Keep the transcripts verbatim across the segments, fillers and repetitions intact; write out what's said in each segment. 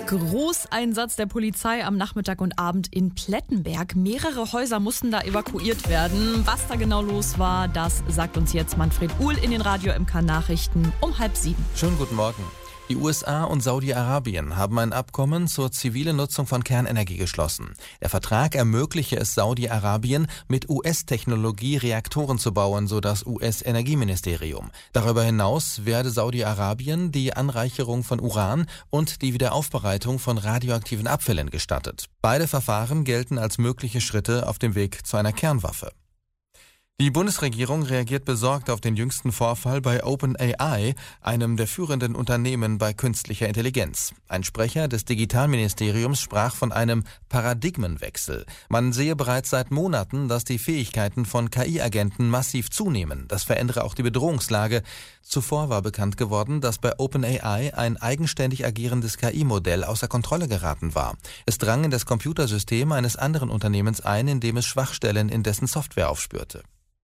Großeinsatz der Polizei am Nachmittag und Abend in Plettenberg. Mehrere Häuser mussten da evakuiert werden. Was da genau los war, das sagt uns jetzt Manfred Uhl in den Radio M K Nachrichten um halb sieben. Schönen guten Morgen. Die U S A und Saudi-Arabien haben ein Abkommen zur zivilen Nutzung von Kernenergie geschlossen. Der Vertrag ermögliche es Saudi-Arabien, mit U S-Technologie Reaktoren zu bauen, so das U S-Energieministerium. Darüber hinaus werde Saudi-Arabien die Anreicherung von Uran und die Wiederaufbereitung von radioaktiven Abfällen gestattet. Beide Verfahren gelten als mögliche Schritte auf dem Weg zu einer Kernwaffe. Die Bundesregierung reagiert besorgt auf den jüngsten Vorfall bei OpenAI, einem der führenden Unternehmen bei künstlicher Intelligenz. Ein Sprecher des Digitalministeriums sprach von einem Paradigmenwechsel. Man sehe bereits seit Monaten, dass die Fähigkeiten von K I-Agenten massiv zunehmen. Das verändere auch die Bedrohungslage. Zuvor war bekannt geworden, dass bei OpenAI ein eigenständig agierendes K I-Modell außer Kontrolle geraten war. Es drang in das Computersystem eines anderen Unternehmens ein, in dem es Schwachstellen in dessen Software aufspürte.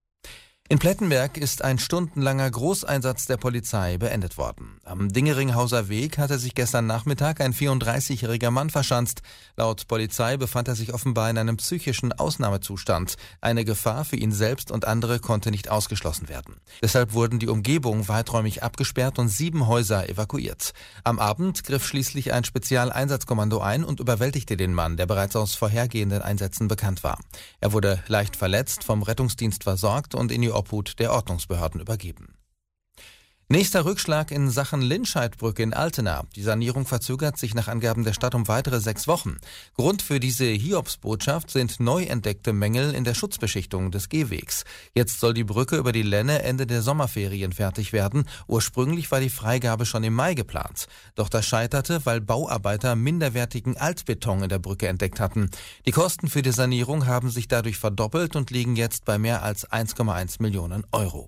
In Plettenberg ist ein stundenlanger Großeinsatz der Polizei beendet worden. Am Dingeringhauser Weg hatte sich gestern Nachmittag ein vierunddreißigjähriger Mann verschanzt. Laut Polizei befand er sich offenbar in einem psychischen Ausnahmezustand. Eine Gefahr für ihn selbst und andere konnte nicht ausgeschlossen werden. Deshalb wurden die Umgebung weiträumig abgesperrt und sieben Häuser evakuiert. Am Abend griff schließlich ein Spezialeinsatzkommando ein und überwältigte den Mann, der bereits aus vorhergehenden Einsätzen bekannt war. Er wurde leicht verletzt, vom Rettungsdienst versorgt und in die Obhut der Ordnungsbehörden übergeben. Nächster Rückschlag in Sachen Lindscheidbrücke in Altena. Die Sanierung verzögert sich nach Angaben der Stadt um weitere sechs Wochen. Grund für diese Hiobsbotschaft sind neu entdeckte Mängel in der Schutzbeschichtung des Gehwegs. Jetzt soll die Brücke über die Lenne Ende der Sommerferien fertig werden. Ursprünglich war die Freigabe schon im Mai geplant. Doch das scheiterte, weil Bauarbeiter minderwertigen Altbeton in der Brücke entdeckt hatten. Die Kosten für die Sanierung haben sich dadurch verdoppelt und liegen jetzt bei mehr als eins Komma eins Millionen Euro.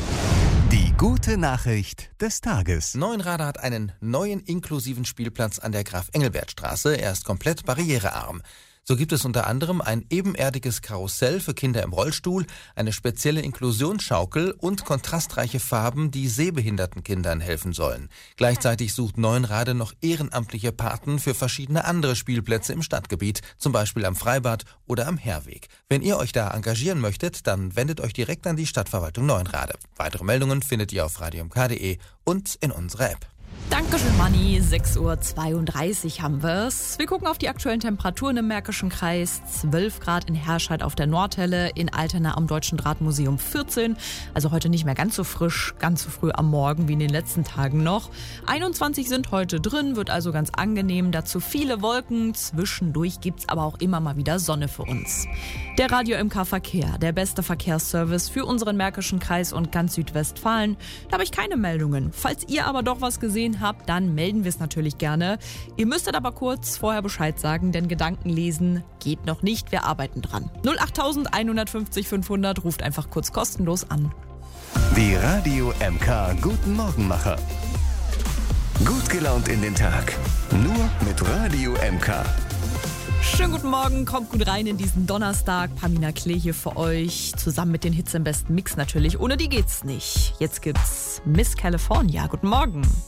Die gute Nachricht des Tages. Neuenrade hat einen neuen inklusiven Spielplatz an der Graf-Engelbert-Straße. Er ist komplett barrierearm. So gibt es unter anderem ein ebenerdiges Karussell für Kinder im Rollstuhl, eine spezielle Inklusionsschaukel und kontrastreiche Farben, die sehbehinderten Kindern helfen sollen. Gleichzeitig sucht Neuenrade noch ehrenamtliche Paten für verschiedene andere Spielplätze im Stadtgebiet, zum Beispiel am Freibad oder am Herweg. Wenn ihr euch da engagieren möchtet, dann wendet euch direkt an die Stadtverwaltung Neuenrade. Weitere Meldungen findet ihr auf radio m k punkt d e und in unserer App. Dankeschön, Manni. sechs Uhr zweiunddreißig haben wir's. Wir gucken auf die aktuellen Temperaturen im Märkischen Kreis. zwölf Grad in Herscheid auf der Nordhelle, in Altena am Deutschen Drahtmuseum vierzehn. Also heute nicht mehr ganz so frisch, ganz so früh am Morgen wie in den letzten Tagen noch. einundzwanzig sind heute drin, wird also ganz angenehm. Dazu viele Wolken. Zwischendurch gibt's aber auch immer mal wieder Sonne für uns. Der Radio M K Verkehr, der beste Verkehrsservice für unseren Märkischen Kreis und ganz Südwestfalen. Da habe ich keine Meldungen. Falls ihr aber doch was gesehen habt, dann melden wir es natürlich gerne. Ihr müsstet aber kurz vorher Bescheid sagen, denn Gedanken lesen geht noch nicht. Wir arbeiten dran. null acht eins fünf null fünf hundert ruft einfach kurz kostenlos an. Die Radio M K Guten Morgenmacher. Gut gelaunt in den Tag. Nur mit Radio M K. Schönen guten Morgen, kommt gut rein in diesen Donnerstag. Pamina Klee hier für euch, zusammen mit den Hits im besten Mix natürlich. Ohne die geht's nicht. Jetzt gibt's Miss California. Guten Morgen.